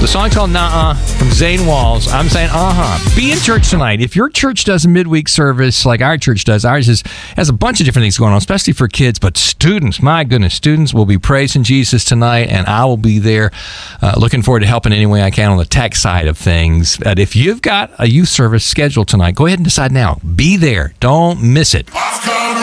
The song's called Nah-Uh from Zane Walls. I'm saying Be in church tonight. If your church does a midweek service like our church does, ours has a bunch of different things going on, especially for kids. But students, my goodness, students will be praising Jesus tonight, and I will be there looking forward to helping any way I can on the tech side of things. But if you've got a youth service scheduled tonight, go ahead and decide now. Be there. Don't miss it.